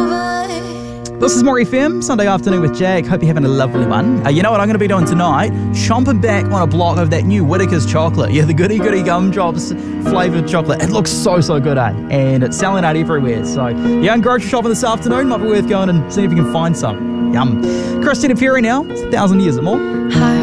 This is More FM, Sunday afternoon with Jag. Hope you're having a lovely one. You know what I'm going to be doing tonight? Chomping back on a block of that new Whittaker's chocolate. Yeah, the goody goody gumdrops flavoured chocolate. It looks so good, eh? And it's selling out everywhere. So, you're going grocery shopping this afternoon. Might be worth going and seeing if you can find some. Yum. Christina Perri now. It's 1,000 Years or More. Hi.